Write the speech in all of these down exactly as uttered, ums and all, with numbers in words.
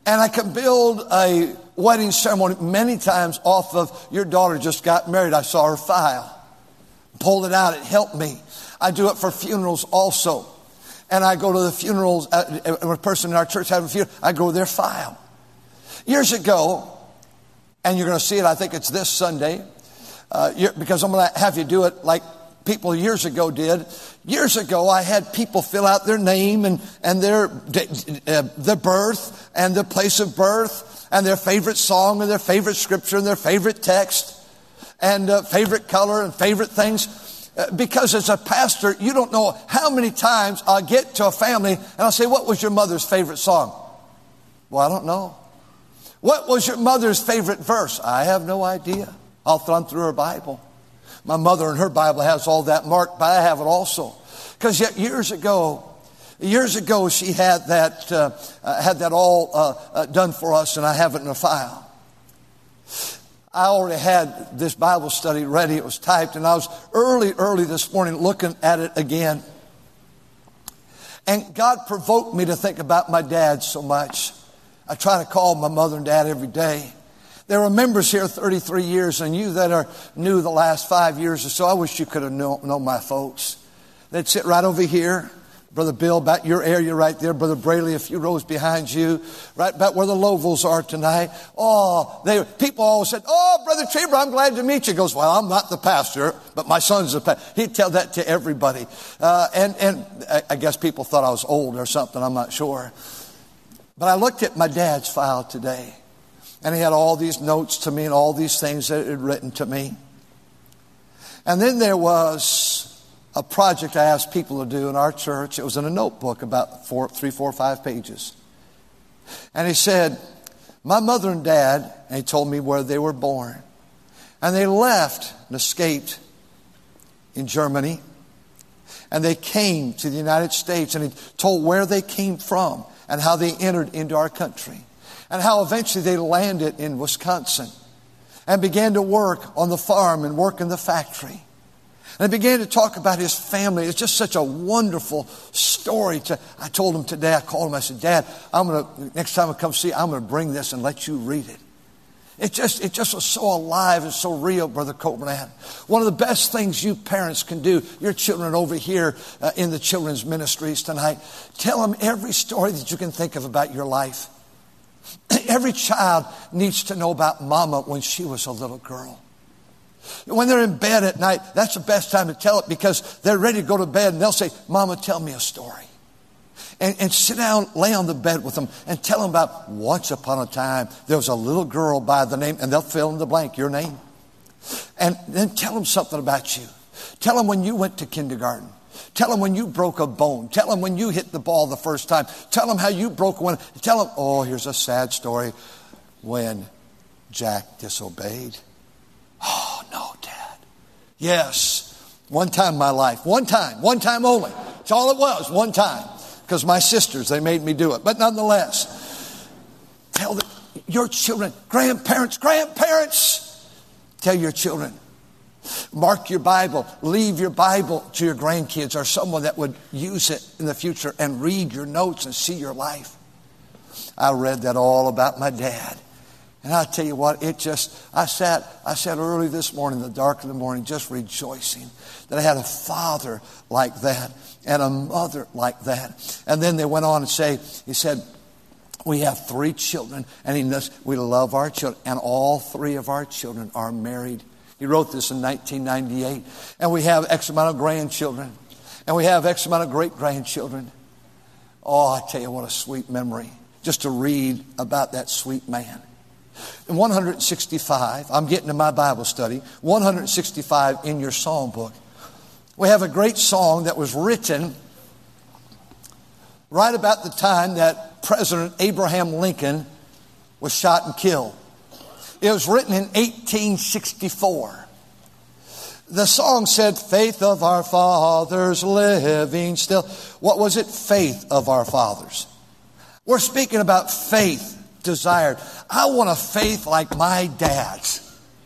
And I can build a wedding ceremony many times off of your daughter just got married. I saw her file. Pulled it out. It helped me. I do it for funerals also. And I go to the funerals. Uh, when a person in our church having a funeral, I go to their file. Years ago, and you're going to see it, I think it's this Sunday, uh, because I'm going to have you do it like people years ago did. Years ago, I had people fill out their name and, and their, uh, their birth and their place of birth and their favorite song and their favorite scripture and their favorite text and uh, favorite color and favorite things. Uh, because as a pastor, you don't know how many times I'll get to a family and I'll say, what was your mother's favorite song? Well, I don't know. What was your mother's favorite verse? I have no idea. I'll thumb through her Bible. My mother in her Bible has all that marked, but I have it also. Because yet years ago, years ago she had that, uh, uh, had that all uh, uh, done for us, and I have it in a file. I already had this Bible study ready. It was typed, and I was early, early this morning looking at it again. And God provoked me to think about my dad so much. I try to call my mother and dad every day. There are members here thirty-three years, and you that are new the last five years or so, I wish you could have known, known my folks. They'd sit right over here. Brother Bill, about your area right there. Brother Braley, a few rows behind you. Right about where the Lovells are tonight. Oh, they, people always said, oh, Brother Cheever, I'm glad to meet you. He goes, well, I'm not the pastor, but my son's the pastor. He'd tell that to everybody. Uh, and, and I guess people thought I was old or something. I'm not sure. But I looked at my dad's file today, and he had all these notes to me and all these things that he had written to me. And then there was a project I asked people to do in our church. It was in a notebook about four, three, four, five pages. And he said, my mother and dad, and he told me where they were born. And they left and escaped in Germany. And they came to the United States, and he told where they came from and how they entered into our country. And how eventually they landed in Wisconsin and began to work on the farm and work in the factory. And he began to talk about his family. It's just such a wonderful story. To, I told him today, I called him, I said, Dad, I'm going to, next time I come see you, I'm going to bring this and let you read it. It just, it just was so alive and so real, Brother Copeland. One of the best things you parents can do, your children over here uh, in the children's ministries tonight, tell them every story that you can think of about your life. Every child needs to know about Mama when she was a little girl. When they're in bed at night, that's the best time to tell it, because they're ready to go to bed and they'll say, Mama, tell me a story. And, and sit down, lay on the bed with them and tell them about once upon a time there was a little girl by the name, and they'll fill in the blank, your name. And then tell them something about you. Tell them when you went to kindergarten. Tell them when you broke a bone. Tell them when you hit the ball the first time. Tell them how you broke one. Tell them, oh, here's a sad story, when Jack disobeyed. Oh, no, Dad. Yes, one time in my life. One time. One time only. That's all it was. One time. Because my sisters, they made me do it. But nonetheless, tell the, your children, grandparents, grandparents, tell your children. Mark your Bible. Leave your Bible to your grandkids or someone that would use it in the future, and read your notes and see your life. I read that all about my dad. And I tell you what, it just, I sat, I sat early this morning, in the dark of the morning, just rejoicing that I had a father like that and a mother like that. And then they went on and say, he said, we have three children, and he knows we love our children, and all three of our children are married. He wrote this in nineteen ninety-eight. And we have X amount of grandchildren, and we have X amount of great-grandchildren. Oh, I tell you what, a sweet memory, just to read about that sweet man. In one hundred sixty-five, I'm getting to my Bible study, one hundred sixty-five in your song book, we have a great song that was written right about the time that President Abraham Lincoln was shot and killed. It was written in eighteen sixty-four. The song said, faith of our fathers living still. What was it? Faith of our fathers. We're speaking about faith desired. I want a faith like my dad's.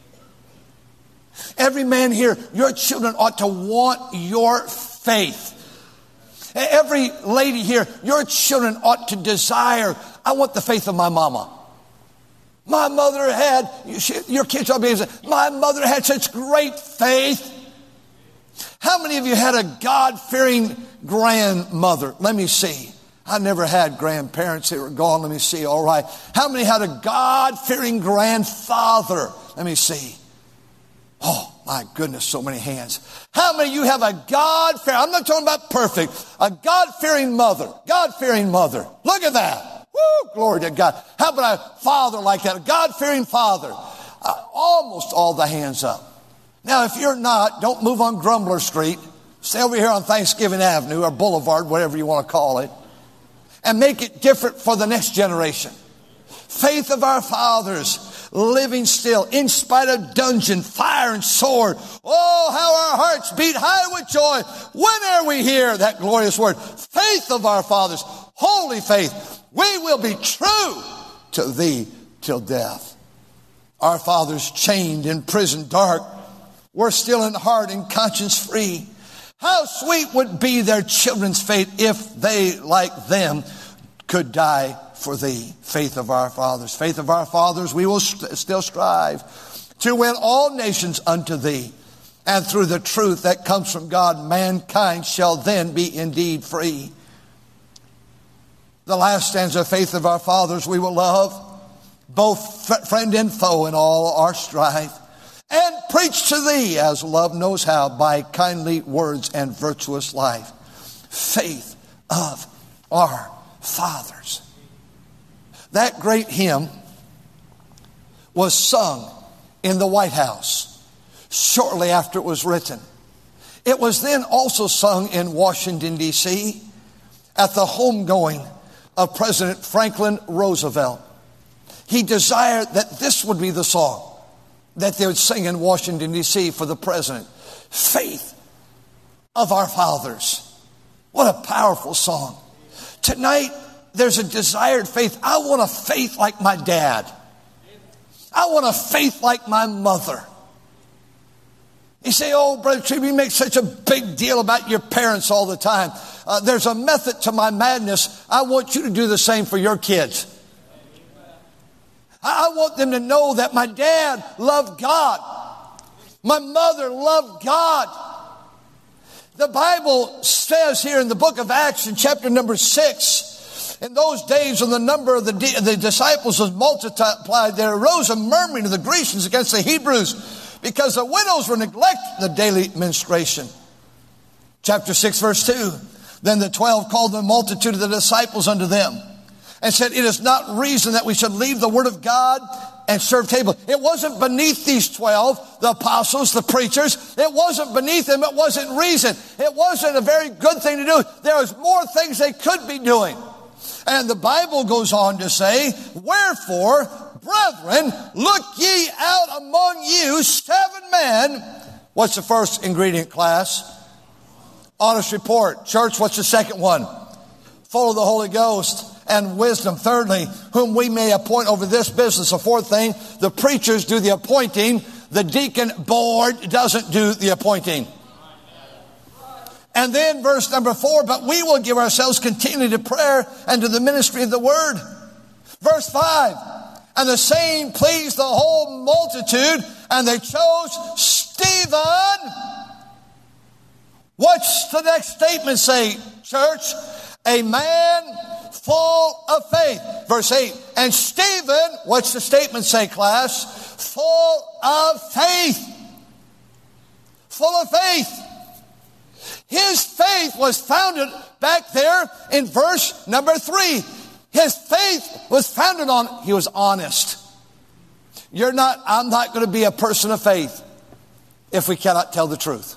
Every man here, your children ought to want your faith. Every lady here, your children ought to desire, I want the faith of my mama. My mother had, your kids ought to be able to say, my mother had such great faith. How many of you had a God-fearing grandmother? Let me see. I never had grandparents. They were gone. Let me see. All right. How many had a God-fearing grandfather? Let me see. Oh, my goodness, so many hands. How many of you have a God-fearing, I'm not talking about perfect, a God-fearing mother, God-fearing mother. Look at that. Woo, glory to God. How about a father like that, a God-fearing father? Uh, almost all the hands up. Now, if you're not, don't move on Grumbler Street. Stay over here on Thanksgiving Avenue or Boulevard, whatever you want to call it, and make it different for the next generation. Faith of our fathers, living still, in spite of dungeon, fire, and sword. Oh, how our hearts beat high with joy whenever we hear that glorious word. Faith of our fathers, holy faith. We will be true to thee till death. Our fathers chained in prison dark were still in heart and conscience free. How sweet would be their children's fate if they, like them, could die for thee. Faith of our fathers. Faith of our fathers, we will st- still strive to win all nations unto thee. And through the truth that comes from God, mankind shall then be indeed free. The last stanza, faith of our fathers, we will love, both f- friend and foe in all our strife, and preach to thee as love knows how, by kindly words and virtuous life. Faith of our fathers. That great hymn was sung in the White House shortly after it was written. It was then also sung in Washington, D C at the homegoing of President Franklin Roosevelt. He desired that this would be the song that they would sing in Washington, D C for the president. Faith of our fathers. What a powerful song. Tonight, there's a desired faith. I want a faith like my dad. I want a faith like my mother. You say, oh, Brother Treby, you make such a big deal about your parents all the time. Uh, there's a method to my madness. I want you to do the same for your kids. I want them to know that my dad loved God. My mother loved God. The Bible says here in the book of Acts in chapter number six, in those days when the number of the, the disciples was multiplied, there arose a murmuring of the Grecians against the Hebrews because the widows were neglecting the daily ministration. Chapter six, verse two, then the twelve called the multitude of the disciples unto them and said, it is not reason that we should leave the word of God and serve table. It wasn't beneath these twelve, the apostles, the preachers. It wasn't beneath them. It wasn't reason. It wasn't a very good thing to do. There was more things they could be doing. And the Bible goes on to say, wherefore, brethren, look ye out among you seven men. What's the first ingredient, class? Honest report. Church, what's the second one? Full of the Holy Ghost and wisdom. Thirdly, whom we may appoint over this business. A fourth thing, the preachers do the appointing. The deacon board doesn't do the appointing. And then verse number four, but we will give ourselves continually to prayer and to the ministry of the word. Verse five, and the same pleased the whole multitude, and they chose Stephen. What's the next statement say, church? A man full of faith. Verse eight, and Stephen, what's the statement say, class? Full of faith. Full of faith. His faith was founded back there in verse number three. His faith was founded on, he was honest. You're not, I'm not going to be a person of faith if we cannot tell the truth.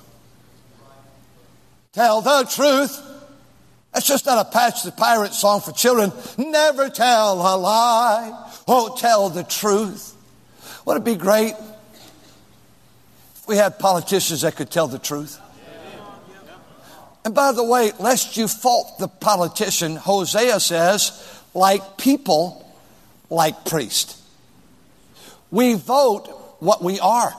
Tell the truth. That's just not a Patch the Pirate song for children. Never tell a lie. Oh, tell the truth. Wouldn't it be great if we had politicians that could tell the truth? And by the way, lest you fault the politician, Hosea says, like people, like priest. We vote what we are.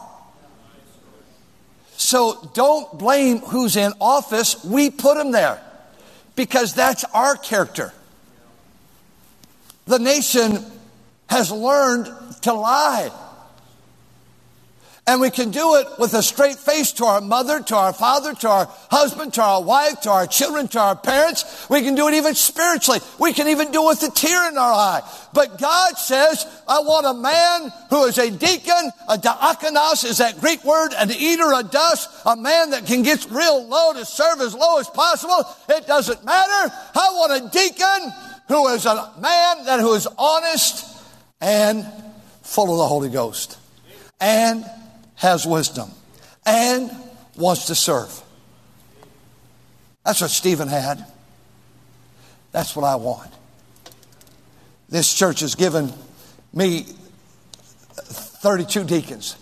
So don't blame who's in office. We put him there because that's our character. The nation has learned to lie. And we can do it with a straight face to our mother, to our father, to our husband, to our wife, to our children, to our parents. We can do it even spiritually. We can even do it with a tear in our eye. But God says, I want a man who is a deacon, a diakonos is that Greek word, an eater of dust, a man that can get real low to serve as low as possible. It doesn't matter. I want a deacon who is a man that who is honest and full of the Holy Ghost and has wisdom and wants to serve. That's what Stephen had. That's what I want. This church has given me thirty-two deacons.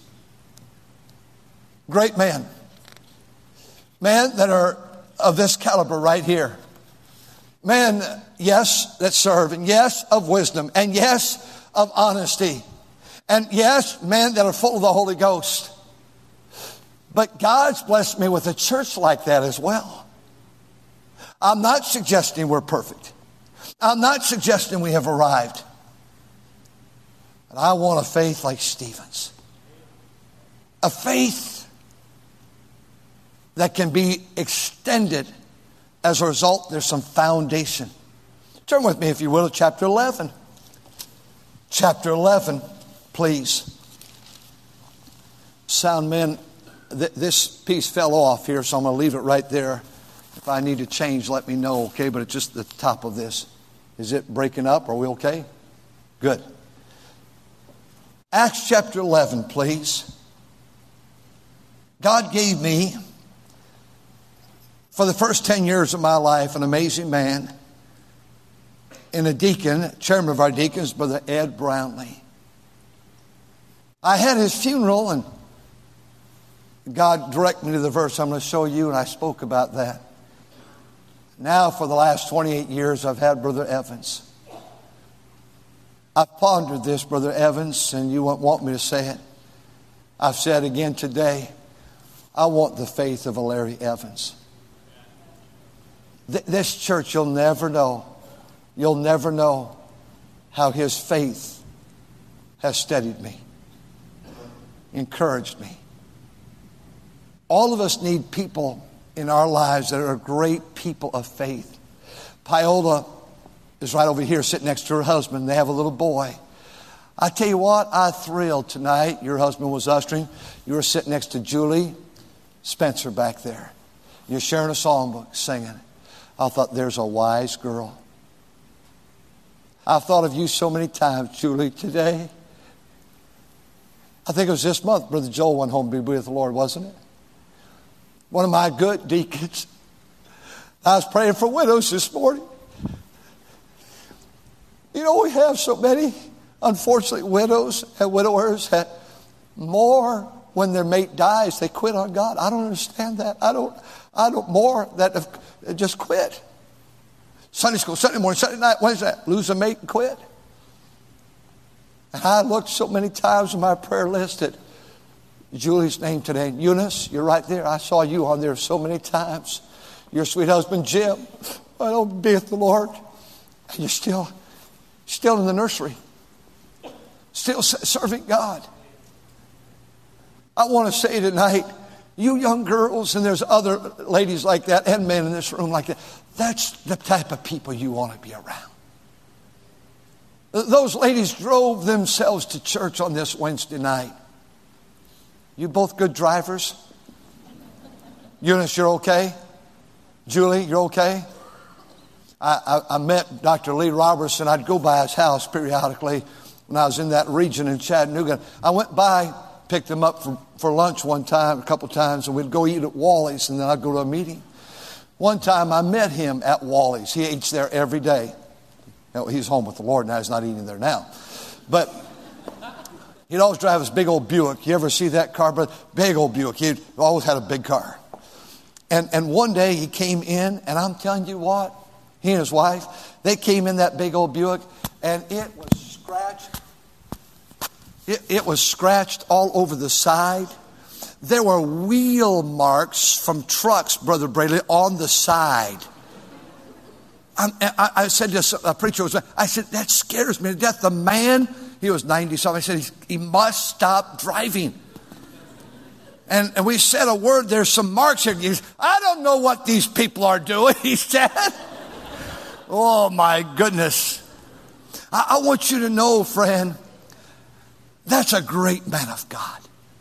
Great men. Men that are of this caliber right here. Men, yes, that serve, and yes, of wisdom, and yes, of honesty. And yes, men that are full of the Holy Ghost. But God's blessed me with a church like that as well. I'm not suggesting we're perfect. I'm not suggesting we have arrived. But I want a faith like Stephen's. A faith that can be extended. As a result, there's some foundation. Turn with me, if you will, to chapter eleven. Chapter eleven, please. Sound men, th- this piece fell off here, so I'm going to leave it right there. If I need to change, let me know, okay? But it's just the top of this. Is it breaking up? Are we okay? Good. Acts chapter eleven, please. God gave me, for the first ten years of my life, an amazing man and a deacon, chairman of our deacons, Brother Ed Brownlee. I had his funeral, and God directed me to the verse I'm going to show you, and I spoke about that. Now, for the last twenty-eight years, I've had Brother Evans. I've pondered this, Brother Evans, and you won't want me to say it. I've said again today, I want the faith of a Larry Evans. Th- this church, you'll never know. You'll never know how his faith has steadied me, encouraged me. All of us need people in our lives that are great people of faith. Paola is right over here sitting next to her husband. They have a little boy. I tell you what, I thrilled tonight. Your husband was ushering. You were sitting next to Julie Spencer back there. You're sharing a songbook, singing. I thought, there's a wise girl. I've thought of you so many times, Julie, today. I think it was this month, Brother Joel went home to be with the Lord, wasn't it? One of my good deacons. I was praying for widows this morning. You know, we have so many, unfortunately, widows and widowers that more when their mate dies, they quit on God. I don't understand that. I don't, I don't, more that have just quit. Sunday school, Sunday morning, Sunday night, Wednesday night, lose a mate and quit. And I looked so many times on my prayer list at Julie's name today. Eunice, you're right there. I saw you on there so many times. Your sweet husband, Jim, I don't be with the Lord. And you're still, still in the nursery. Still serving God. I want to say tonight, you young girls, and there's other ladies like that and men in this room like that, that's the type of people you want to be around. Those ladies drove themselves to church on this Wednesday night. You both good drivers? Eunice, you're okay? Julie, you're okay? I, I, I met Doctor Lee Robertson. I'd go by his house periodically when I was in that region in Chattanooga. I went by, picked him up for, for lunch one time, a couple times, and we'd go eat at Wally's, and then I'd go to a meeting. One time I met him at Wally's. He eats there every day. You know, he's home with the Lord now. He's not eating there now. But he'd always drive his big old Buick. You ever see that car? But big old Buick. He always had a big car. And, and one day he came in, and I'm telling you what, he and his wife, they came in that big old Buick, and it was scratched. It, it was scratched all over the side. There were wheel marks from trucks, Brother Braley, on the side. I, I, I said to a preacher, was, I said, that scares me to death. The man, he was ninety something. I said, He's, he must stop driving. And, and we said a word, there's some marks here. He goes, I don't know what these people are doing, he said. Oh, my goodness. I, I want you to know, friend, that's a great man of God.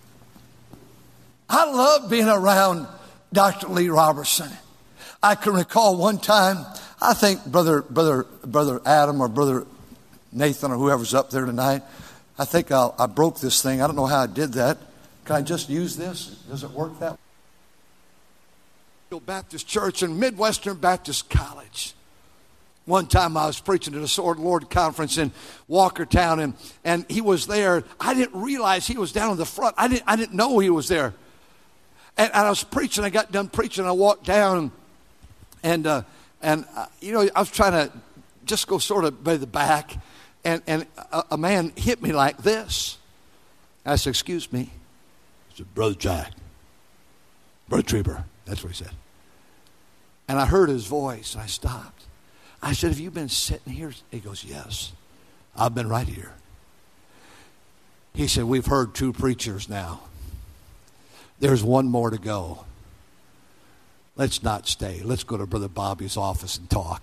I love being around Doctor Lee Roberson. I can recall one time, I think Brother Brother Brother Adam or Brother Nathan or whoever's up there tonight, I think I'll, I broke this thing. I don't know how I did that. Can I just use this? Does it work that way? Baptist Church and Midwestern Baptist College. One time I was preaching at a Sword Lord conference in Walkertown, and, and he was there. I didn't realize he was down in the front. I didn't, I didn't know he was there. And, and I was preaching. I got done preaching. I walked down, and, uh, and uh, you know, I was trying to just go sort of by the back, and, and a, a man hit me like this. I said, excuse me. He said, Brother Jack, Brother Trieber. That's what he said. And I heard his voice, and I stopped. I said, have you been sitting here? He goes, yes, I've been right here. He said, we've heard two preachers now. There's one more to go. Let's not stay. Let's go to Brother Bobby's office and talk.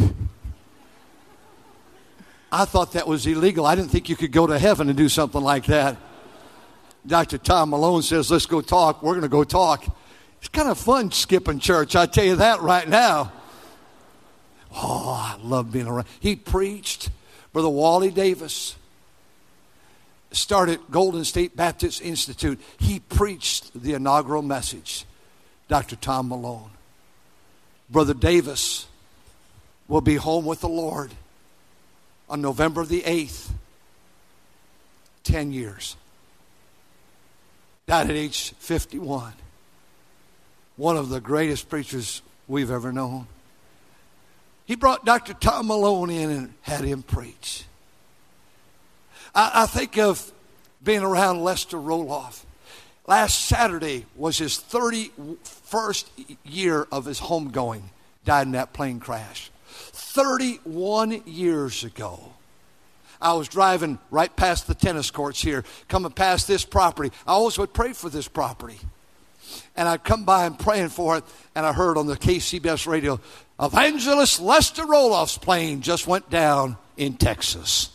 I thought that was illegal. I didn't think you could go to heaven and do something like that. Doctor Tom Malone says, let's go talk. We're going to go talk. It's kind of fun skipping church, I tell you that right now. Oh, I love being around. He preached. Brother Wally Davis started Golden State Baptist Institute. He preached the inaugural message. Doctor Tom Malone. Brother Davis will be home with the Lord on November the eighth. Ten years. Died at age fifty-one. One of the greatest preachers we've ever known. He brought Doctor Tom Malone in and had him preach. I, I think of being around Lester Roloff. Last Saturday was his thirty-first year of his homegoing. Died in that plane crash. thirty-one years ago. I was driving right past the tennis courts here, coming past this property. I always would pray for this property. And I'd come by and praying for it, and I heard on the K C B S radio, Evangelist Lester Roloff's plane just went down in Texas.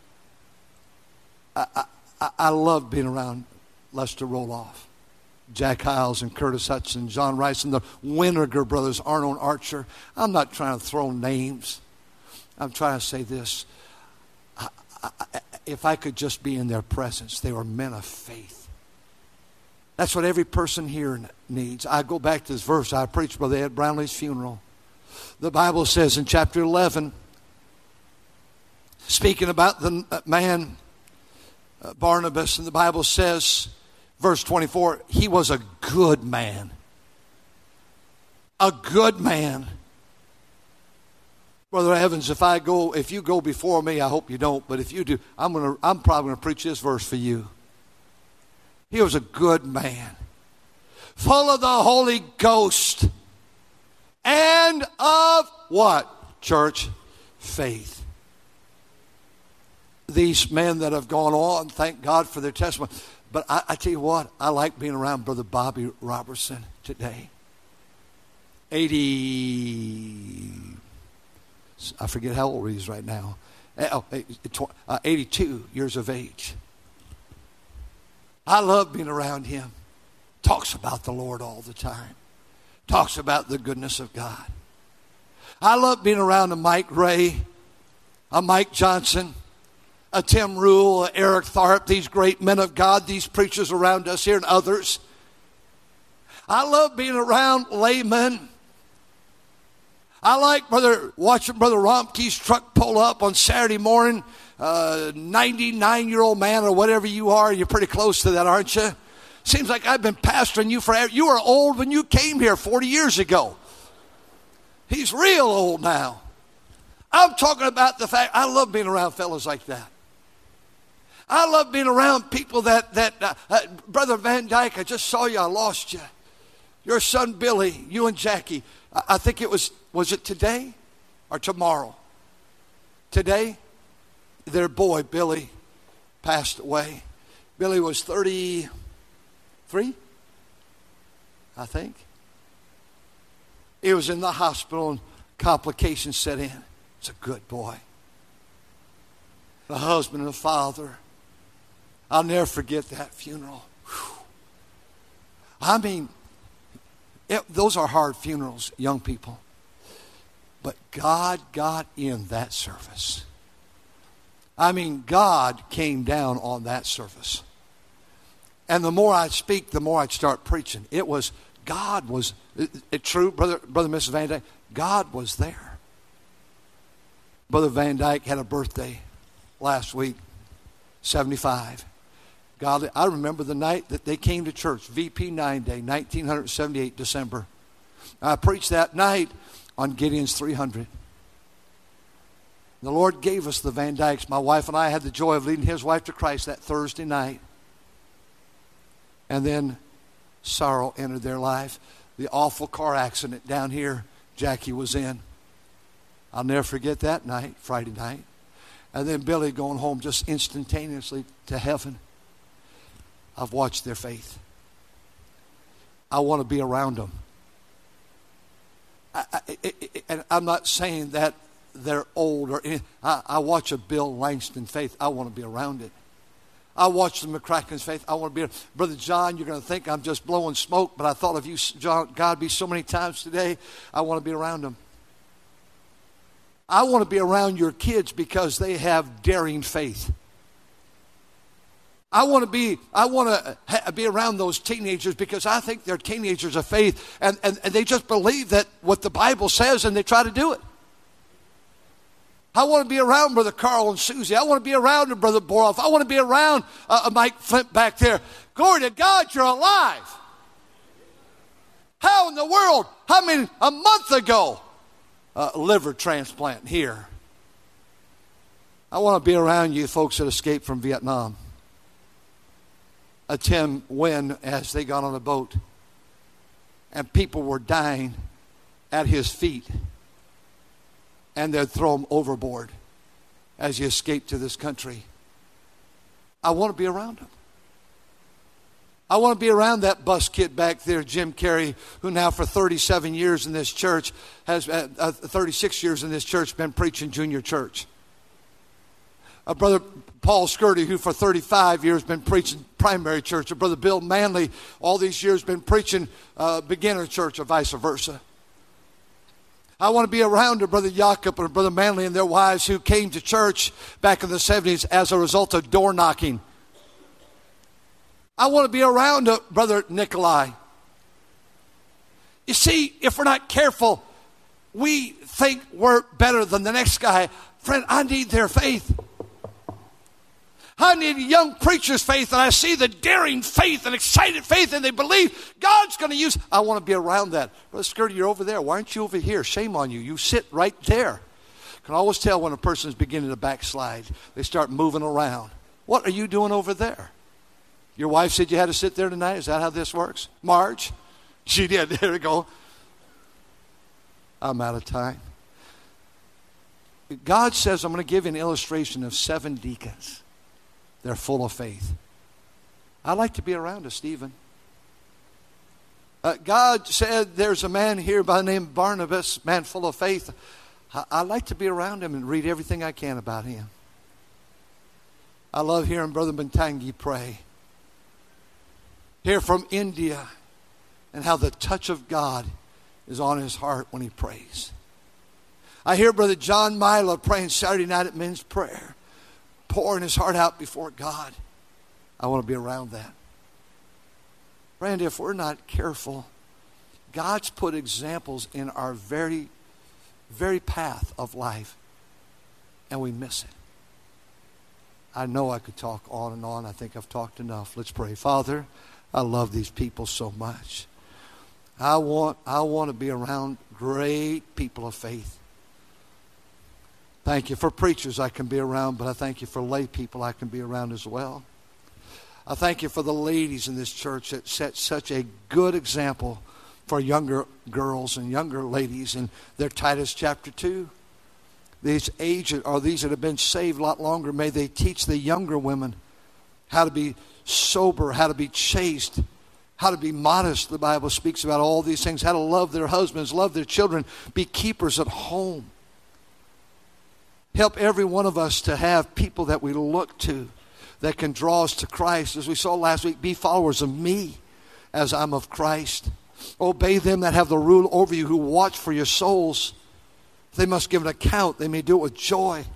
I, I, I love being around Lester Roloff. Jack Hiles and Curtis Hudson, John Rice, and the Winnegar brothers, Arnold Archer. I'm not trying to throw names. I'm trying to say this. I, I, if I could just be in their presence, they were men of faith. That's what every person here needs. I go back to this verse I preached Brother Ed Brownlee's funeral. The Bible says in chapter eleven, speaking about the man uh, Barnabas, and the Bible says, verse twenty-four, he was a good man. A good man. Brother Evans, if I go, if you go before me, I hope you don't, but if you do, I'm gonna, I'm probably going to preach this verse for you. He was a good man, full of the Holy Ghost and of what? Church? Faith. These men that have gone on, thank God for their testimony. But I, I tell you what, I like being around Brother Bobby Roberson today. eighty, I forget how old he is right now. Oh, eighty-two years of age. I love being around him. Talks about the Lord all the time. Talks about the goodness of God. I love being around a Mike Ray, a Mike Johnson, a Tim Rule, a Eric Tharp, these great men of God, these preachers around us here and others. I love being around laymen. I like brother watching Brother Romke's truck pull up on Saturday morning. Uh, ninety-nine-year-old man or whatever you are, you're pretty close to that, aren't you? Seems like I've been pastoring you forever. You were old when you came here forty years ago. He's real old now. I'm talking about the fact I love being around fellows like that. I love being around people that, that uh, uh, Brother Van Dyke, I just saw you, I lost you. Your son Billy, you and Jackie, I, I think it was, was it today? or tomorrow. Today, their boy, Billy, passed away. Billy was thirty-three, I think. He was in the hospital and complications set in. He's a good boy. The husband and the father. I'll never forget that funeral. Whew. I mean, it, those are hard funerals, young people. But God got in that service. I mean, God came down on that service. And the more I'd speak, the more I'd start preaching. It was, God was, it, it true, Brother, Brother and Missus Van Dyke, God was there. Brother Van Dyke had a birthday last week, seventy-five. God, I remember the night that they came to church, V P nine Day, nineteen seventy-eight, December. I preached that night on Gideon's three hundred. The Lord gave us the Van Dykes. My wife and I had the joy of leading his wife to Christ that Thursday night. And then sorrow entered their life. The awful car accident down here Jackie was in. I'll never forget that night, Friday night. And then Billy going home just instantaneously to heaven. I've watched their faith. I want to be around them. I, I, I, and I'm not saying that they're old or anything. I, I watch a Bill Langston faith. I want to be around it. I watch the McCracken's faith. I want to be, Brother John, you're going to think I'm just blowing smoke, but I thought of you, John, God, be so many times today. I want to be around them. I want to be around your kids because they have daring faith. I want to be, I want to ha- be around those teenagers because I think they're teenagers of faith, and, and, and they just believe that what the Bible says and they try to do it. I want to be around Brother Carl and Susie. I want to be around Brother Boroff. I want to be around uh, Mike Flint back there. Glory to God, you're alive. How in the world? I mean, a month ago, uh, liver transplant here. I want to be around you folks that escaped from Vietnam. A Tim Wynn as they got on a boat. And people were dying at his feet. And they'd throw him overboard as he escaped to this country. I want to be around him. I want to be around that bus kid back there, Jim Carey, who now for thirty-seven years in this church, has uh, uh, thirty-six years in this church, been preaching junior church. Uh, Brother Paul Skirty, who for thirty-five years been preaching primary church. Or Brother Bill Manley, all these years been preaching uh, beginner church or vice versa. I want to be around a Brother Jakob and Brother Manley and their wives who came to church back in the seventies as a result of door knocking. I want to be around a Brother Nikolai. You see, if we're not careful, we think we're better than the next guy. Friend, I need their faith. I need a young preacher's faith, and I see the daring faith and excited faith, and they believe God's going to use. I want to be around that. Brother Skirty, you're over there. Why aren't you over here? Shame on you. You sit right there. I can always tell when a person is beginning to backslide. They start moving around. What are you doing over there? Your wife said you had to sit there tonight? Is that how this works? Marge? She did. There we go. I'm out of time. God says, I'm going to give you an illustration of seven deacons. They're full of faith. I'd like to be around a Stephen. Uh, God said there's a man here by the name of Barnabas, man full of faith. I, I'd like to be around him and read everything I can about him. I love hearing Brother Bentangi pray. Hear from India and how the touch of God is on his heart when he prays. I hear Brother John Mila praying Saturday night at men's prayer, pouring his heart out before God. I want to be around that. Randy, if we're not careful, God's put examples in our very, very path of life, and we miss it. I know I could talk on and on. I think I've talked enough. Let's pray. Father, I love these people so much. I want, I want to be around great people of faith. Thank you for preachers I can be around, but I thank you for lay people I can be around as well. I thank you for the ladies in this church that set such a good example for younger girls and younger ladies in their Titus chapter two. these aged or these that have been saved a lot longer, may they teach the younger women how to be sober, how to be chaste, how to be modest. The Bible speaks about all these things, how to love their husbands, love their children, be keepers at home. Help every one of us to have people that we look to that can draw us to Christ. As we saw last week, be followers of me as I'm of Christ. Obey them that have the rule over you, who watch for your souls. They must give an account. They may do it with joy.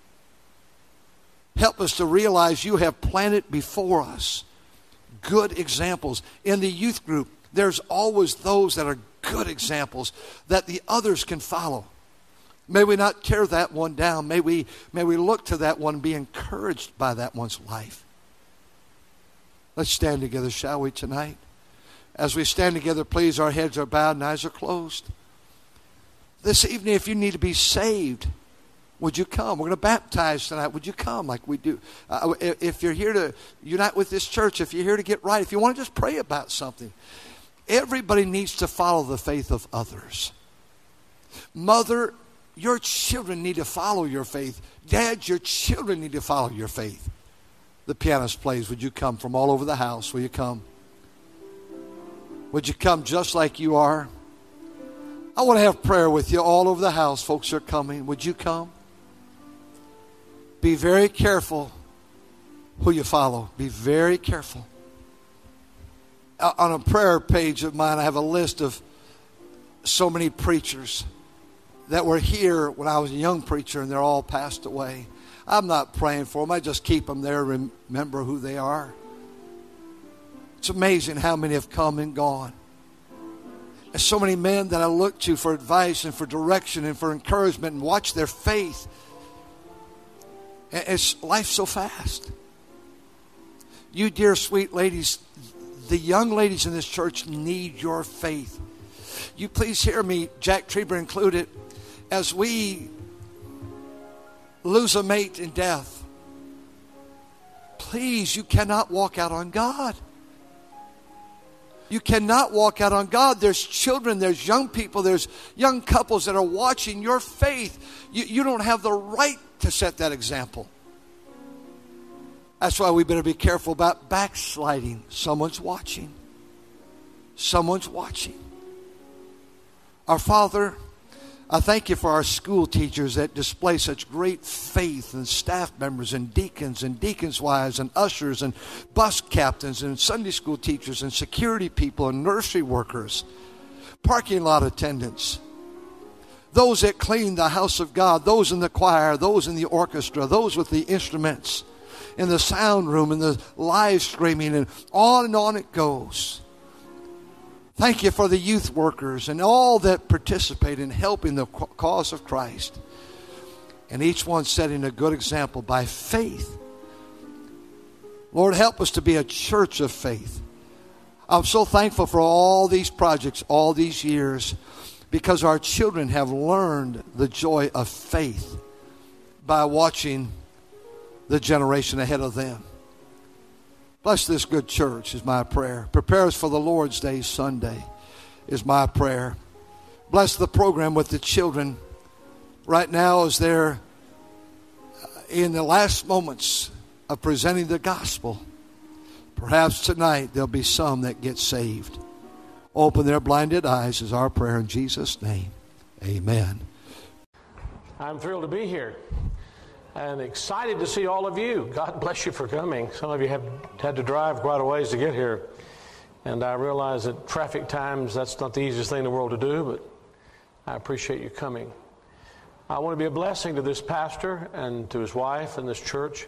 Help us to realize you have planted before us good examples. In the youth group, there's always those that are good examples that the others can follow. May we not tear that one down. May we, may we look to that one and be encouraged by that one's life. Let's stand together, shall we, tonight? As we stand together, please, our heads are bowed and eyes are closed. This evening, if you need to be saved, would you come? We're going to baptize tonight. Would you come like we do? Uh, if you're here to unite with this church, if you're here to get right, if you want to just pray about something, everybody needs to follow the faith of others. Mother, your children need to follow your faith. Dad, your children need to follow your faith. The pianist plays. Would you come from all over the house? Will you come? Would you come just like you are? I want to have prayer with you all over the house. Folks are coming. Would you come? Be very careful who you follow. Be very careful. On a prayer page of mine, I have a list of so many preachers that were here when I was a young preacher, and they're all passed away. I'm not praying for them. I just keep them there, remember who they are. It's amazing how many have come and gone. There's so many men that I look to for advice and for direction and for encouragement, and watch their faith. It's life's so fast. You dear sweet ladies, the young ladies in this church need your faith. You please hear me, Jack Trieber included, as we lose a mate in death. Please, you cannot walk out on God. You cannot walk out on God. There's children, there's young people, there's young couples that are watching your faith. You, you don't have the right to set that example. That's why we better be careful about backsliding. Someone's watching. Someone's watching. Our Father, I thank you for our school teachers that display such great faith, and staff members and deacons and deacons' wives and ushers and bus captains and Sunday school teachers and security people and nursery workers, parking lot attendants, those that clean the house of God, those in the choir, those in the orchestra, those with the instruments, in the sound room, in the live streaming, and on and on it goes. Thank you for the youth workers and all that participate in helping the cause of Christ. And each one setting a good example by faith. Lord, help us to be a church of faith. I'm so thankful for all these projects, all these years, because our children have learned the joy of faith by watching the generation ahead of them. Bless this good church is my prayer. Prepare us for the Lord's Day Sunday is my prayer. Bless the program with the children right now as they're in the last moments of presenting the gospel. Perhaps tonight there'll be some that get saved. Open their blinded eyes is our prayer in Jesus' name. Amen. I'm thrilled to be here and excited to see all of you. God bless you for coming. Some of you have had to drive quite a ways to get here. And I realize that traffic times, that's not the easiest thing in the world to do, but I appreciate you coming. I want to be a blessing to this pastor and to his wife and this church.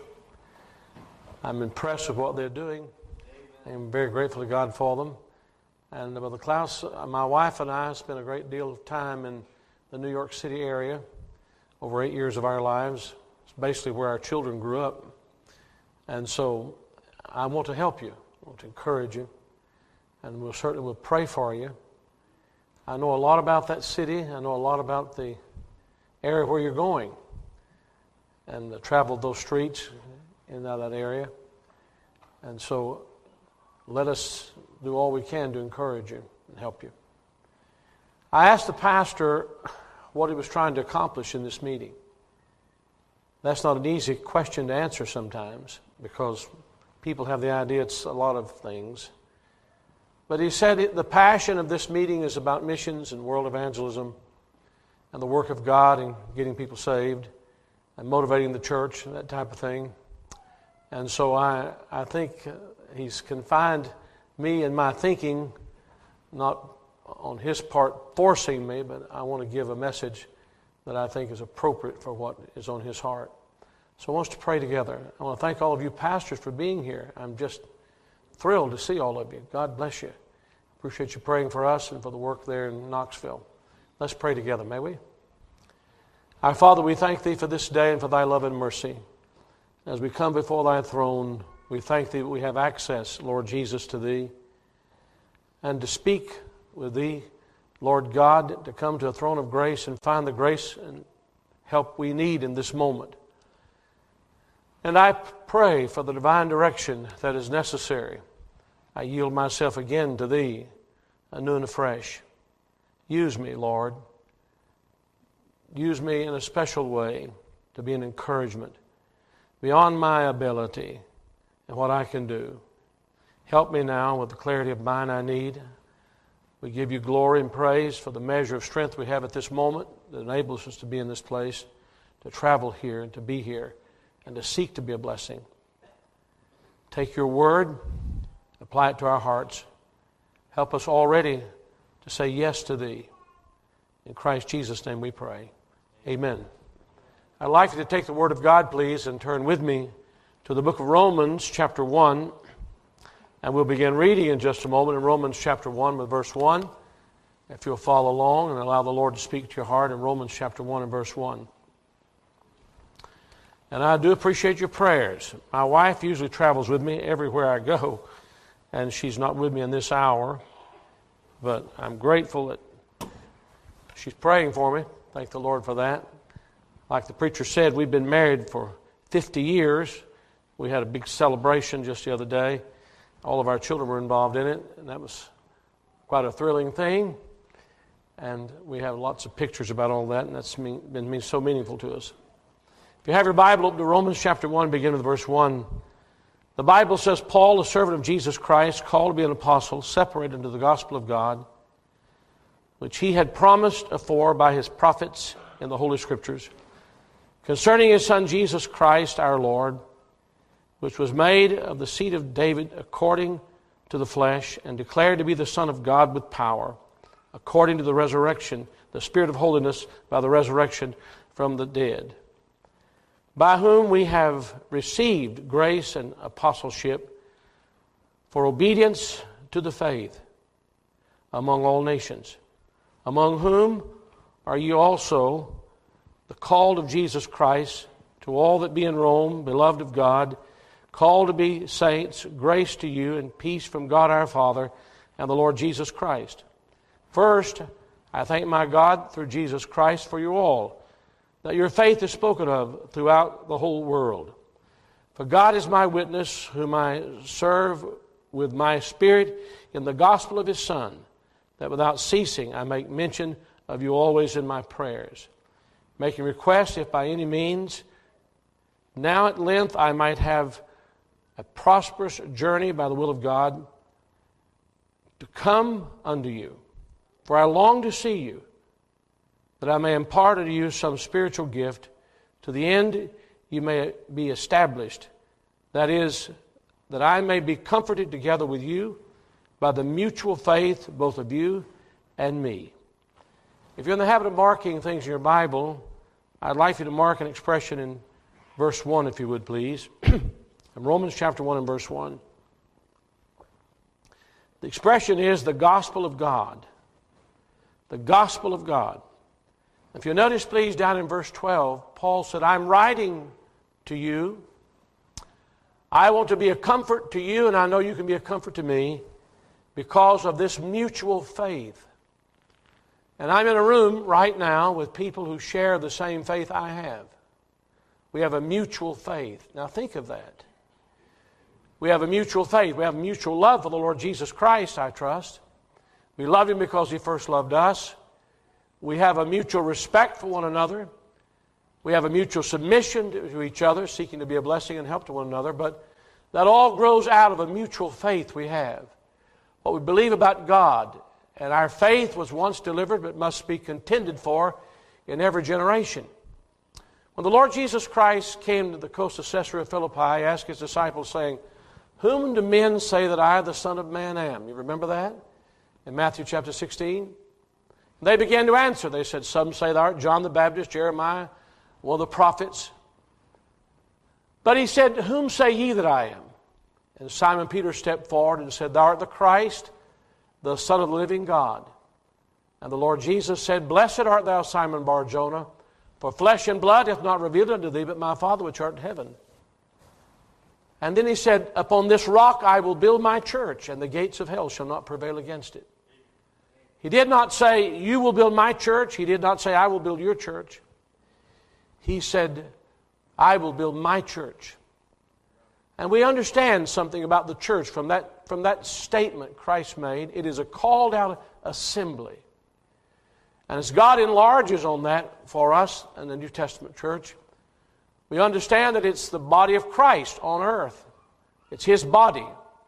I'm impressed with what they're doing. I'm very grateful to God for them. And Brother Klaus, my wife and I spent a great deal of time in the New York City area, over eight years of our lives. Basically where our children grew up. And so I want to help you. I want to encourage you. And we'll certainly will pray for you. I know a lot about that city. I know a lot about the area where you're going. And uh, traveled those streets in and out of that area. And so let us do all we can to encourage you and help you. I asked the pastor what he was trying to accomplish in this meeting. That's not an easy question to answer sometimes because people have the idea it's a lot of things. But he said it, the passion of this meeting is about missions and world evangelism and the work of God and getting people saved and motivating the church and that type of thing. And so I, I think he's confined me in my thinking, not on his part forcing me, but I want to give a message that I think is appropriate for what is on his heart. So I want us to pray together. I want to thank all of you pastors for being here. I'm just thrilled to see all of you. God bless you. Appreciate you praying for us and for the work there in Knoxville. Let's pray together, may we? Our Father, we thank Thee for this day and for Thy love and mercy. As we come before Thy throne, we thank Thee that we have access, Lord Jesus, to Thee and to speak with Thee, Lord God, to come to a throne of grace and find the grace and help we need in this moment. And I pray for the divine direction that is necessary. I yield myself again to Thee, anew and afresh. Use me, Lord. Use me in a special way to be an encouragement beyond my ability and what I can do. Help me now with the clarity of mind I need. We give You glory and praise for the measure of strength we have at this moment that enables us to be in this place, to travel here and to be here, and to seek to be a blessing. Take Your word, apply it to our hearts. Help us already to say yes to Thee. In Christ Jesus' name we pray. Amen. I'd like you to take the Word of God, please, and turn with me to the book of Romans, chapter one. And we'll begin reading in just a moment in Romans chapter one with verse one. If you'll follow along and allow the Lord to speak to your heart in Romans chapter one and verse one. And I do appreciate your prayers. My wife usually travels with me everywhere I go, and she's not with me in this hour. But I'm grateful that she's praying for me. Thank the Lord for that. Like the preacher said, we've been married for fifty years. We had a big celebration just the other day. All of our children were involved in it, and that was quite a thrilling thing. And we have lots of pictures about all that, and that's been so meaningful to us. If you have your Bible, open to Romans chapter one, begin with verse one. The Bible says, Paul, a servant of Jesus Christ, called to be an apostle, separated into the gospel of God, which He had promised afore by His prophets in the Holy Scriptures, concerning His Son Jesus Christ our Lord, which was made of the seed of David according to the flesh, and declared to be the Son of God with power, according to the resurrection, the Spirit of holiness by the resurrection from the dead, by whom we have received grace and apostleship for obedience to the faith among all nations, among whom are you also the called of Jesus Christ, to all that be in Rome, beloved of God, called to be saints, grace to you and peace from God our Father and the Lord Jesus Christ. First, I thank my God through Jesus Christ for you all, that your faith is spoken of throughout the whole world. For God is my witness, whom I serve with my spirit in the gospel of His Son, that without ceasing I make mention of you always in my prayers, making request, if by any means now at length I might have a prosperous journey by the will of God, to come unto you. For I long to see you, that I may impart unto you some spiritual gift, to the end you may be established. That is, that I may be comforted together with you by the mutual faith both of you and me. If you're in the habit of marking things in your Bible, I'd like you to mark an expression in verse one, if you would, please. In Romans chapter one and verse one. The expression is the gospel of God. The gospel of God. If you'll notice, please, down in verse twelve, Paul said, I'm writing to you. I want to be a comfort to you, and I know you can be a comfort to me because of this mutual faith. And I'm in a room right now with people who share the same faith I have. We have a mutual faith. Now think of that. We have a mutual faith. We have a mutual love for the Lord Jesus Christ, I trust. We love Him because He first loved us. We have a mutual respect for one another. We have a mutual submission to each other, seeking to be a blessing and help to one another, but that all grows out of a mutual faith we have. What we believe about God, and our faith was once delivered but must be contended for in every generation. When the Lord Jesus Christ came to the coast of Caesarea Philippi, he asked his disciples, saying, "Whom do men say that I, the Son of Man, am?" You remember that? In Matthew chapter sixteen. They began to answer. They said, "Some say thou art John the Baptist, Jeremiah, one of the prophets." But he said, "Whom say ye that I am?" And Simon Peter stepped forward and said, "Thou art the Christ, the Son of the living God." And the Lord Jesus said, "Blessed art thou, Simon Bar-Jonah, for flesh and blood hath not revealed unto thee, but my Father which art in heaven." And then he said, "Upon this rock I will build my church, and the gates of hell shall not prevail against it." He did not say, "You will build my church." He did not say, "I will build your church." He said, "I will build my church." And we understand something about the church from that, from that statement Christ made. It is a called out assembly. And as God enlarges on that for us in the New Testament church, we understand that it's the body of Christ on earth. It's His body.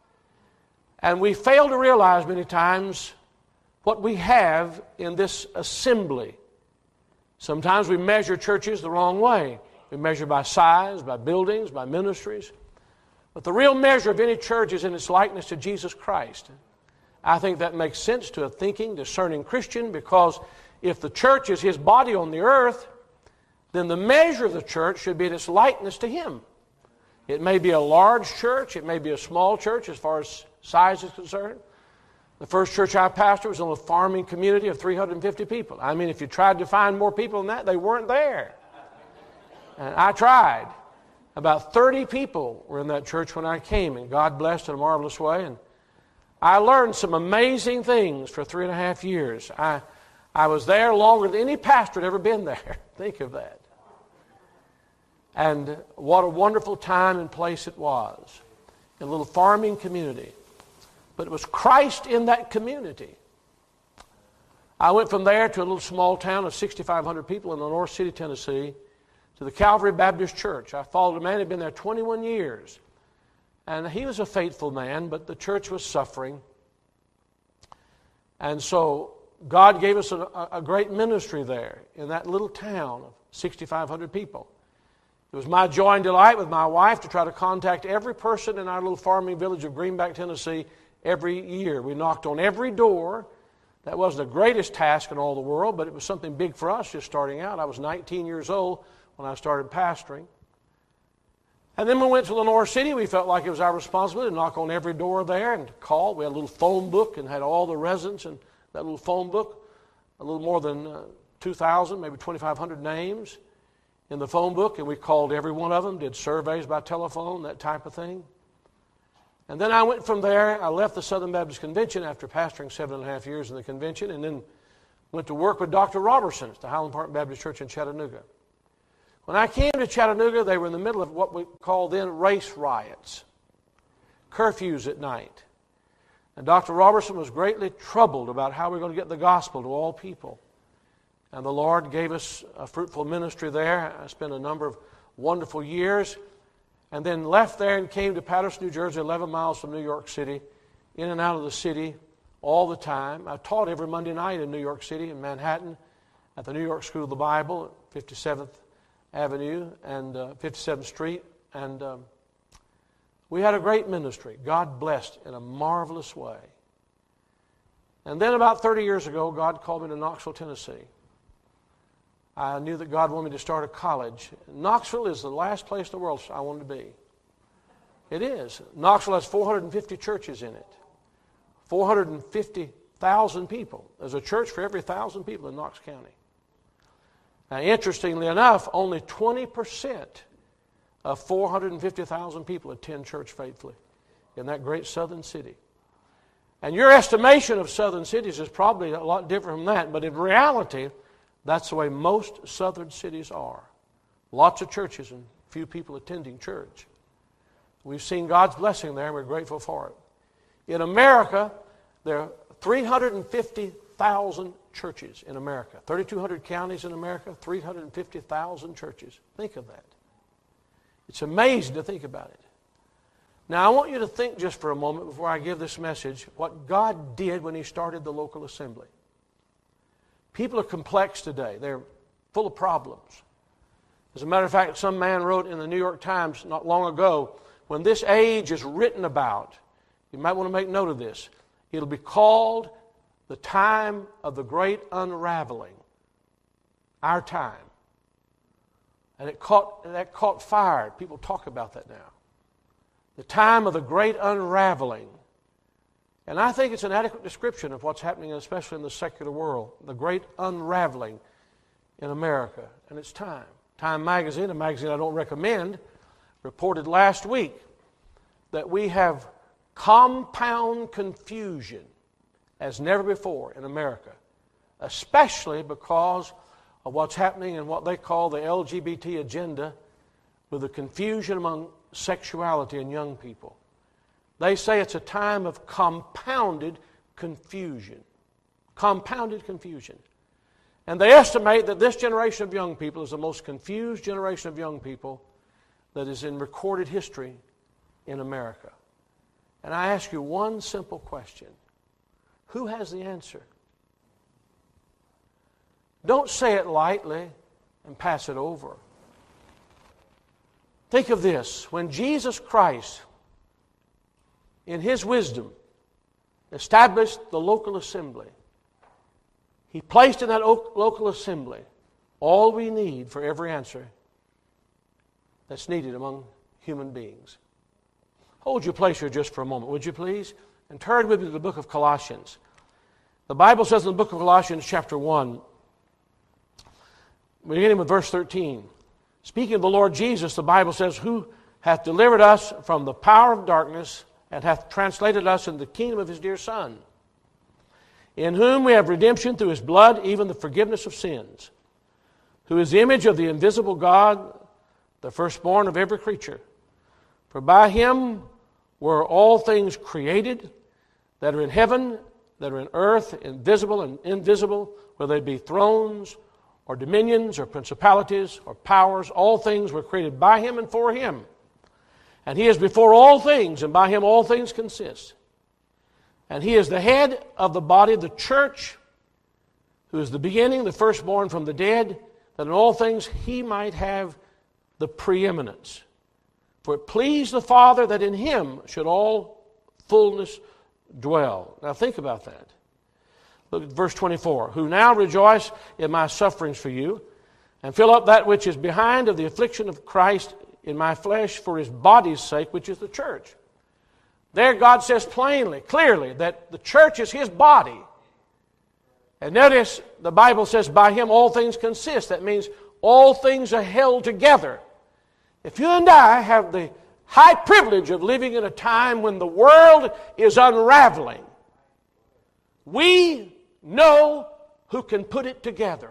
And we fail to realize many times what we have in this assembly. Sometimes we measure churches the wrong way. We measure by size, by buildings, by ministries. But the real measure of any church is in its likeness to Jesus Christ. I think that makes sense to a thinking, discerning Christian, because if the church is His body on the earth, then the measure of the church should be in its likeness to Him. It may be a large church, it may be a small church as far as size is concerned. The first church I pastored was in a farming community of three hundred fifty people. I mean, if you tried to find more people than that, they weren't there. And I tried. About thirty people were in that church when I came, and God blessed in a marvelous way. And I learned some amazing things for three and a half years. I, I was there longer than any pastor had ever been there. Think of that. And what a wonderful time and place it was. In a little farming community. But it was Christ in that community. I went from there to a little small town of sixty-five hundred people in the North City, Tennessee, to the Calvary Baptist Church. I followed a man who had been there twenty-one years. And he was a faithful man, but the church was suffering. And so God gave us a, a great ministry there in that little town of sixty-five hundred people. It was my joy and delight with my wife to try to contact every person in our little farming village of Greenback, Tennessee, every year. We knocked on every door. That wasn't the greatest task in all the world, but it was something big for us just starting out. I was nineteen years old when I started pastoring. And then when we went to Lenore City, we felt like it was our responsibility to knock on every door there and to call. We had a little phone book and had all the residents in that little phone book, a little more than uh, two thousand, maybe twenty-five hundred names in the phone book, and we called every one of them, did surveys by telephone, that type of thing. And then I went from there. I left the Southern Baptist Convention after pastoring seven and a half years in the convention, and then went to work with Doctor Robertson at the Highland Park Baptist Church in Chattanooga. When I came to Chattanooga, they were in the middle of what we called then race riots, curfews at night. And Doctor Robertson was greatly troubled about how we we're going to get the gospel to all people. And the Lord gave us a fruitful ministry there. I spent a number of wonderful years, and then left there and came to Patterson, New Jersey, eleven miles from New York City, in and out of the city all the time. I taught every Monday night in New York City, in Manhattan, at the New York School of the Bible, fifty-seventh Avenue and uh, fifty-seventh Street. And um, we had a great ministry. God blessed in a marvelous way. And then about thirty years ago, God called me to Knoxville, Tennessee. I knew that God wanted me to start a college. Knoxville is the last place in the world I wanted to be. It is. Knoxville has four hundred fifty churches in it. four hundred fifty thousand people. There's a church for every one thousand people in Knox County. Now, interestingly enough, only twenty percent of four hundred fifty thousand people attend church faithfully in that great southern city. And your estimation of southern cities is probably a lot different from that, but in reality, that's the way most southern cities are. Lots of churches and few people attending church. We've seen God's blessing there, and we're grateful for it. In America, there are three hundred fifty thousand churches in America. thirty-two hundred counties in America, three hundred fifty thousand churches. Think of that. It's amazing to think about it. Now, I want you to think just for a moment before I give this message what God did when He started the local assembly. People are complex today. They're full of problems. As a matter of fact, some man wrote in the New York Times not long ago, when this age is written about, you might want to make note of this, it'll be called the time of the great unraveling. Our time. And it caught, that caught fire. People talk about that now. The time of the great unraveling. And I think it's an adequate description of what's happening, especially in the secular world. The great unraveling in America. And it's time. Time magazine, a magazine I don't recommend, reported last week that we have compound confusion as never before in America, especially because of what's happening in what they call the L G B T agenda with the confusion among sexuality in young people. They say it's a time of compounded confusion. Compounded confusion. And they estimate that this generation of young people is the most confused generation of young people that is in recorded history in America. And I ask you one simple question. Who has the answer? Don't say it lightly and pass it over. Think of this. When Jesus Christ, in His wisdom, established the local assembly, He placed in that local assembly all we need for every answer that's needed among human beings. Hold your place here just for a moment, would you please? And turn with me to the book of Colossians. The Bible says in the book of Colossians chapter one, beginning with verse thirteen, speaking of the Lord Jesus, the Bible says, who hath delivered us from the power of darkness and hath translated us into the kingdom of His dear Son, in whom we have redemption through His blood, even the forgiveness of sins, who is the image of the invisible God, the firstborn of every creature. For by Him were all things created that are in heaven, that are in earth, invisible and invisible, whether they be thrones or dominions or principalities or powers. All things were created by Him and for Him. And He is before all things, and by Him all things consist. And He is the head of the body, the church, who is the beginning, the firstborn from the dead, that in all things He might have the preeminence. For it pleased the Father that in Him should all fullness dwell. Now think about that. Look at verse twenty-four. Who now rejoice in my sufferings for you, and fill up that which is behind of the affliction of Christ in my flesh for His body's sake, which is the church. There God says plainly, clearly, that the church is His body. And notice the Bible says by Him all things consist. That means all things are held together. If you and I have the high privilege of living in a time when the world is unraveling, we know who can put it together.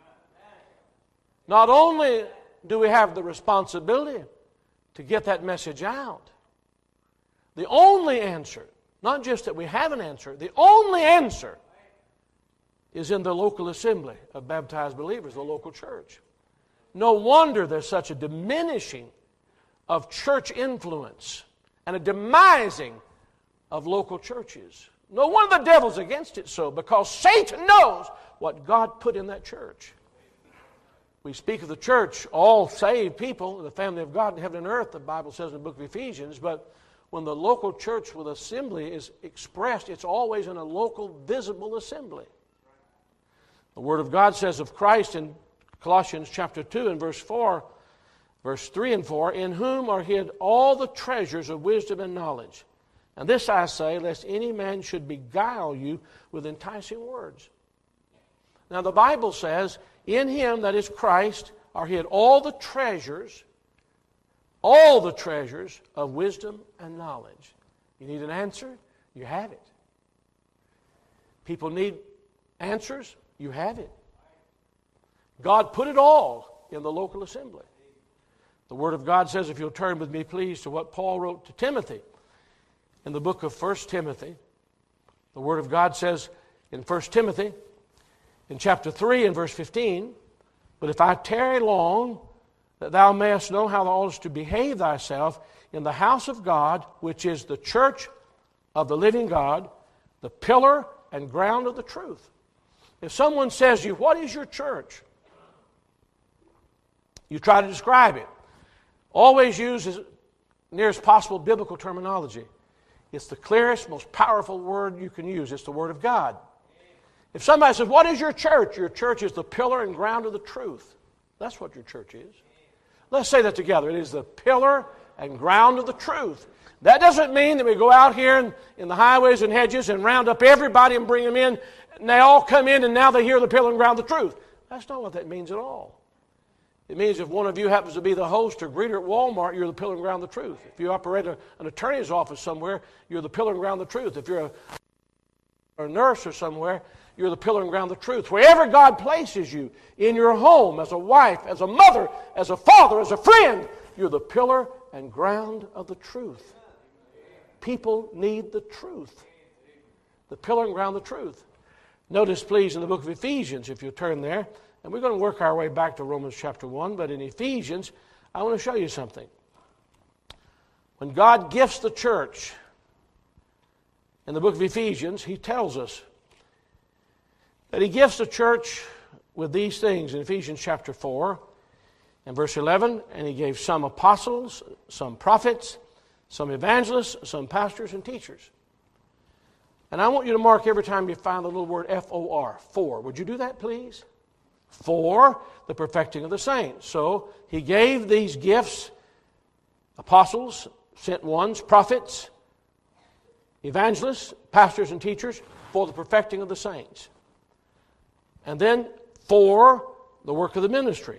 Not only do we have the responsibility to get that message out, the only answer, not just that we have an answer, the only answer is in the local assembly of baptized believers, the local church. No wonder there's such a diminishing of church influence and a demising of local churches. No wonder the devil's against it so, because Satan knows what God put in that church. We speak of the church, all saved people, the family of God in heaven and earth, the Bible says in the book of Ephesians, but when the local church with assembly is expressed, it's always in a local, visible assembly. The Word of God says of Christ in Colossians chapter two and verse four, verse three and four, in whom are hid all the treasures of wisdom and knowledge. And this I say, lest any man should beguile you with enticing words. Now the Bible says, in Him, that is Christ, are hid all the treasures, all the treasures of wisdom and knowledge. You need an answer? You have it. People need answers? You have it. God put it all in the local assembly. The Word of God says, if you'll turn with me, please, to what Paul wrote to Timothy in the book of First Timothy. The Word of God says, in First Timothy, in chapter three and verse fifteen, but if I tarry long, that thou mayest know how thou oughtest to behave thyself in the house of God, which is the church of the living God, the pillar and ground of the truth. If someone says to you, what is your church? You try to describe it. Always use as nearest possible biblical terminology. It's the clearest, most powerful word you can use. It's the Word of God. If somebody says, what is your church? Your church is the pillar and ground of the truth. That's what your church is. Let's say that together. It is the pillar and ground of the truth. That doesn't mean that we go out here in, in the highways and hedges and round up everybody and bring them in, and they all come in and now they hear the pillar and ground of the truth. That's not what that means at all. It means if one of you happens to be the host or greeter at Walmart, you're the pillar and ground of the truth. If you operate a, an attorney's office somewhere, you're the pillar and ground of the truth. If you're a, a nurse or somewhere, you're the pillar and ground of the truth. Wherever God places you, in your home, as a wife, as a mother, as a father, as a friend, you're the pillar and ground of the truth. People need the truth. The pillar and ground of the truth. Notice, please, in the book of Ephesians, if you turn there, and we're going to work our way back to Romans chapter one, but in Ephesians, I want to show you something. When God gifts the church, in the book of Ephesians, He tells us that He gifts the church with these things in Ephesians chapter four and verse eleven, and He gave some apostles, some prophets, some evangelists, some pastors and teachers. And I want you to mark every time you find the little word F O R, for. Would you do that, please? For the perfecting of the saints. So He gave these gifts, apostles, sent ones, prophets, evangelists, pastors and teachers, for the perfecting of the saints. And then for the work of the ministry,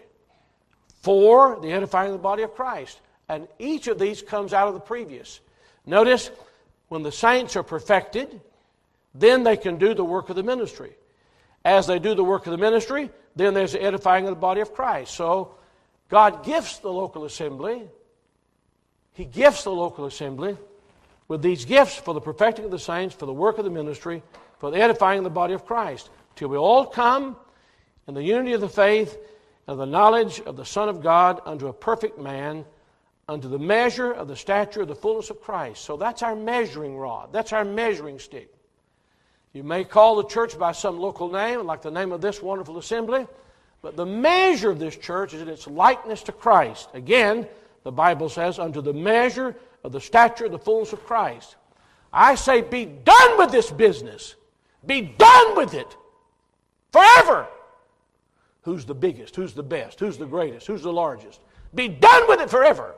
for the edifying of the body of Christ. And each of these comes out of the previous. Notice, when the saints are perfected, then they can do the work of the ministry. As they do the work of the ministry, then there's the edifying of the body of Christ. So, God gifts the local assembly. He gifts the local assembly with these gifts for the perfecting of the saints, for the work of the ministry, for the edifying of the body of Christ, till we all come in the unity of the faith and the knowledge of the Son of God unto a perfect man, unto the measure of the stature of the fullness of Christ. So that's our measuring rod. That's our measuring stick. You may call the church by some local name, like the name of this wonderful assembly, but the measure of this church is in its likeness to Christ. Again, the Bible says, unto the measure of the stature of the fullness of Christ. I say, be done with this business. Be done with it. Forever. Who's the biggest? Who's the best? Who's the greatest? Who's the largest? Be done with it forever.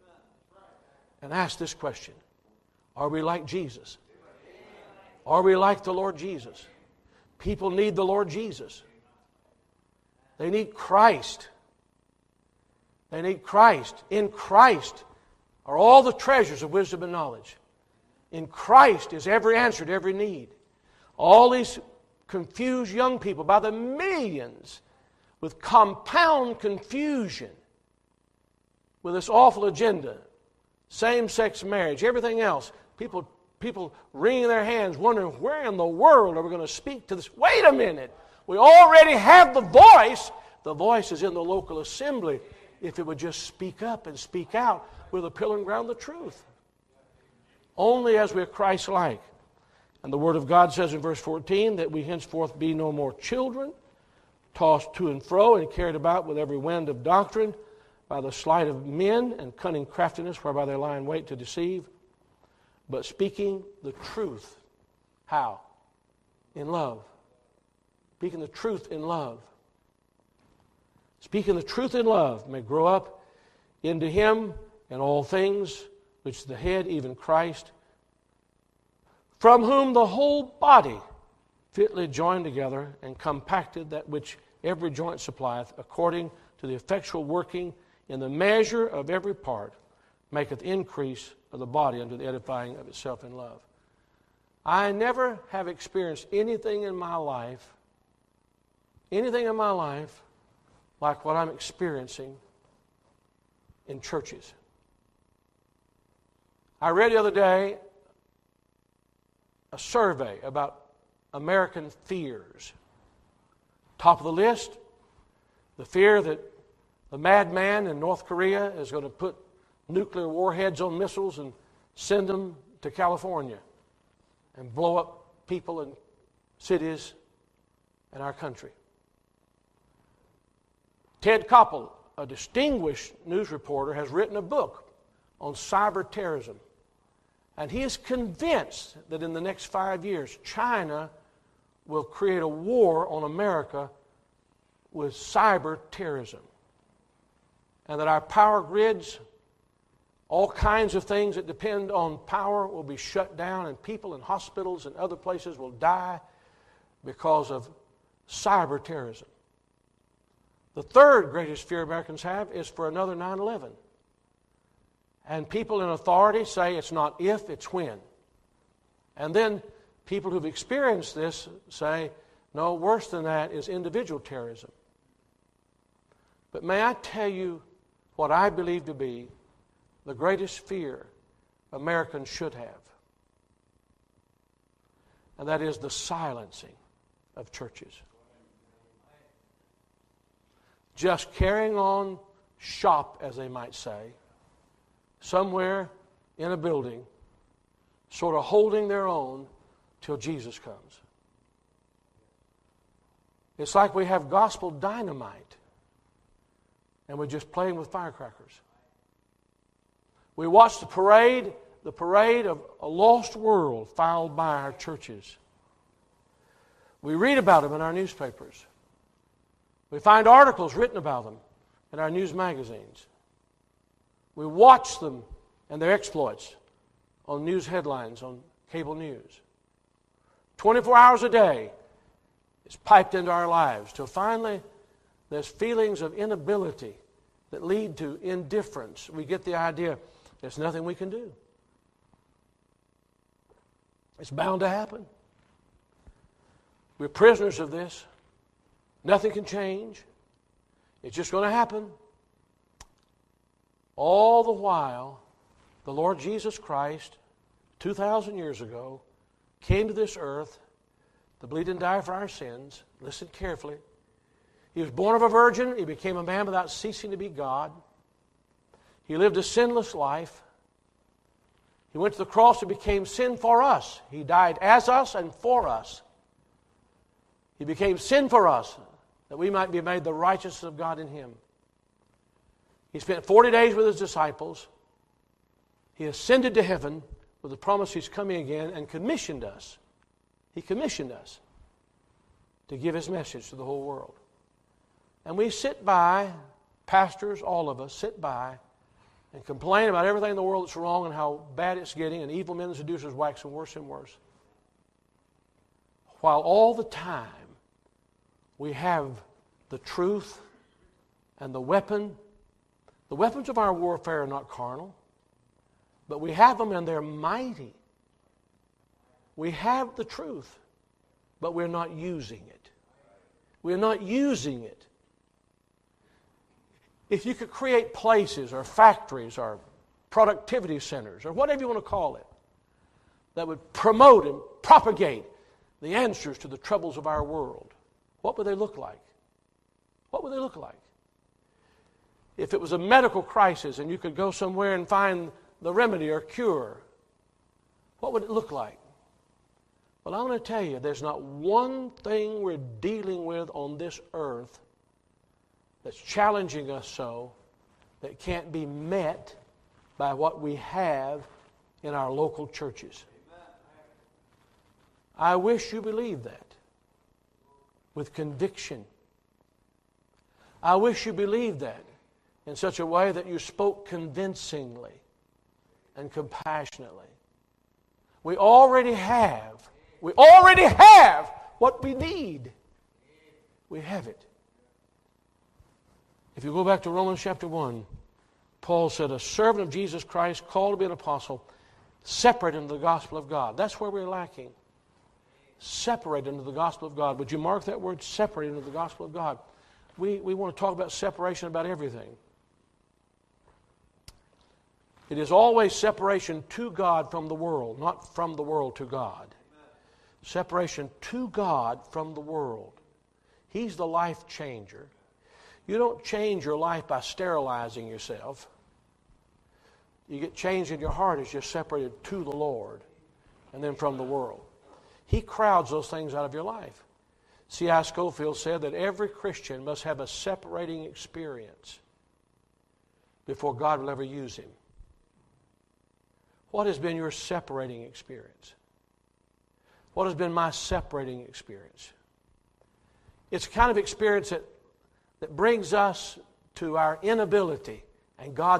And ask this question. Are we like Jesus? Are we like the Lord Jesus? People need the Lord Jesus. They need Christ. They need Christ. In Christ are all the treasures of wisdom and knowledge. In Christ is every answer to every need. All these confused young people by the millions with compound confusion, with this awful agenda, same-sex marriage, everything else, people People wringing their hands, wondering, where in the world are we going to speak to this? Wait a minute. We already have the voice. The voice is in the local assembly. If it would just speak up and speak out with a pillar and ground of the truth. Only as we are Christ-like. And the Word of God says in verse fourteen that we henceforth be no more children, tossed to and fro and carried about with every wind of doctrine by the sleight of men and cunning craftiness whereby they lie in wait to deceive. But speaking the truth. How? In love. Speaking the truth in love. Speaking the truth in love may grow up into Him in all things, which is the head, even Christ, from whom the whole body fitly joined together and compacted that which every joint supplieth, according to the effectual working in the measure of every part, maketh increase of the body unto the edifying of itself in love. I never have experienced anything in my life, anything in my life like what I'm experiencing in churches. I read the other day a survey about American fears. Top of the list, the fear that the madman in North Korea is going to put nuclear warheads on missiles and send them to California and blow up people and cities in our country. Ted Koppel, a distinguished news reporter, has written a book on cyber terrorism. And he is convinced that in the next five years, China will create a war on America with cyber terrorism. And that our power grids, all kinds of things that depend on power will be shut down, and people in hospitals and other places will die because of cyber terrorism. The third greatest fear Americans have is for another nine eleven. And people in authority say it's not if, it's when. And then people who've experienced this say, no, worse than that is individual terrorism. But may I tell you what I believe to be the greatest fear Americans should have? And that is the silencing of churches. Just carrying on shop, as they might say, somewhere in a building, sort of holding their own till Jesus comes. It's like we have gospel dynamite and we're just playing with firecrackers. We watch the parade, the parade of a lost world filed by our churches. We read about them in our newspapers. We find articles written about them in our news magazines. We watch them and their exploits on news headlines, on cable news. twenty-four hours a day, it's piped into our lives till finally there's feelings of inability that lead to indifference. We get the idea there's nothing we can do. It's bound to happen. We're prisoners of this. Nothing can change. It's just going to happen. All the while, the Lord Jesus Christ, two thousand years ago, came to this earth to bleed and die for our sins. Listen carefully. He was born of a virgin. He became a man without ceasing to be God. He lived a sinless life. He went to the cross and became sin for us. He died as us and for us. He became sin for us, that we might be made the righteousness of God in Him. He spent forty days with His disciples. He ascended to heaven with the promise He's coming again and commissioned us. He commissioned us to give His message to the whole world. And we sit by, pastors, all of us, sit by and complain about everything in the world that's wrong and how bad it's getting, and evil men and seducers waxing worse and worse. While all the time we have the truth and the weapon. The weapons of our warfare are not carnal, but we have them and they're mighty. We have the truth, but we're not using it. We're not using it. If you could create places or factories or productivity centers or whatever you want to call it that would promote and propagate the answers to the troubles of our world, what would they look like? What would they look like? If it was a medical crisis and you could go somewhere and find the remedy or cure, what would it look like? Well, I want to tell you, there's not one thing we're dealing with on this earth that's challenging us so that can't be met by what we have in our local churches. I wish you believed that with conviction. I wish you believed that in such a way that you spoke convincingly and compassionately. We already have, we already have what we need. We have it. If you go back to Romans chapter one, Paul said, a servant of Jesus Christ, called to be an apostle, separate into the gospel of God. That's where we're lacking. Separate into the gospel of God. Would you mark that word, separate into the gospel of God? We, we want to talk about separation about everything. It is always separation to God from the world, not from the world to God. Separation to God from the world. He's the life changer. You don't change your life by sterilizing yourself. You get changed in your heart as you're separated to the Lord and then from the world. He crowds those things out of your life. C I Scofield said that every Christian must have a separating experience before God will ever use him. What has been your separating experience? What has been my separating experience? It's a kind of experience that, that brings us to our inability, and God